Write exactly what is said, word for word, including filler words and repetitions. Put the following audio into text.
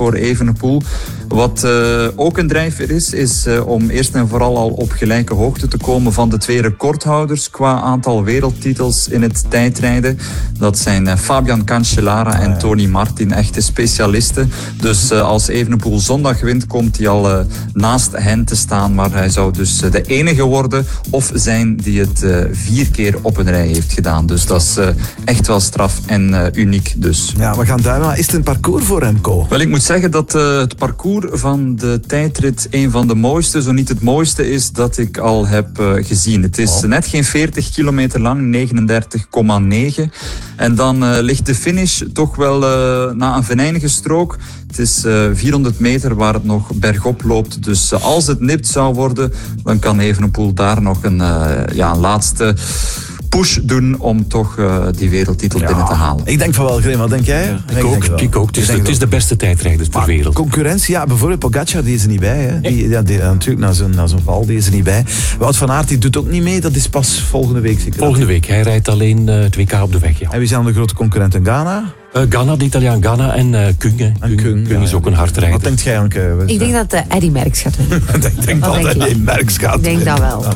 voor Evenepoel. Wat uh, ook een drijfveer is, is uh, om eerst en vooral al op gelijke hoogte te komen van de twee recordhouders qua aantal wereldtitels in het tijdrijden. Dat zijn uh, Fabian Cancellara en Tony Martin, echte specialisten. Dus uh, als Evenepoel zondag wint, komt hij al uh, naast hen te staan. Maar hij zou dus uh, de enige worden of zijn die het uh, vier keer op een rij heeft gedaan. Dus dat is uh, echt wel straf en uh, uniek dus. Ja, we gaan duimen. Is het een parcours voor Remco? Wel, ik moet zeggen dat uh, het parcours van de tijdrit een van de mooiste, zo niet het mooiste is dat ik al heb uh, gezien. Het is oh. net geen veertig kilometer lang, negenendertig komma negen. En dan uh, ligt de finish toch wel uh, na een venijnige strook. Het is uh, vierhonderd meter waar het nog bergop loopt. Dus uh, als het nipt zou worden, dan kan Evenepoel daar nog een, uh, ja, een laatste push doen om toch uh, die wereldtitel ja. binnen te halen. Ik denk van wel, Grim, wat denk jij? Ja, ik, ook, ik ook. Het is, het is de beste tijdrijder ter wereld. Concurrentie, ja, bijvoorbeeld Pogacar, die is er niet bij. Hè. Die, ja, die, natuurlijk, na zo'n, na zo'n val, die is er niet bij. Wout van Aert, die doet ook niet mee. Dat is pas volgende week zeker. Volgende week. Hij rijdt alleen uh, het W K op de weg. Ja. En wie zijn de grote concurrenten? Ghana? Uh, Ghana, de Italiaan Ghana en uh, Kung. Kung, Kung, Kung ja, is ook een hardrijder. Wat denkt jij, Anke? Ik denk dat uh, Eddie Merckx gaat winnen. Ik denk dat Eddie Merckx gaat Ik denk dat wel.